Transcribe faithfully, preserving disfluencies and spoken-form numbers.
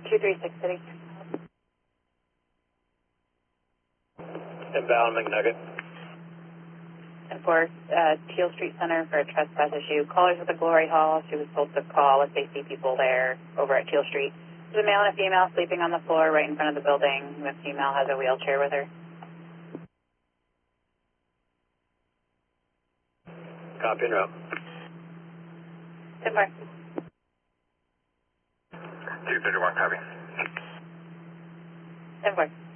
two three six City. Inbound McNugget. And for uh, Teal Street Center for a trespass issue. Callers at the Glory Hall. She was told to call if they see people there over at Teal Street. There's a male and a female sleeping on the floor right in front of the building. The female has a wheelchair with her. Copy and route. ten four. two thirty-one, copy. ten four.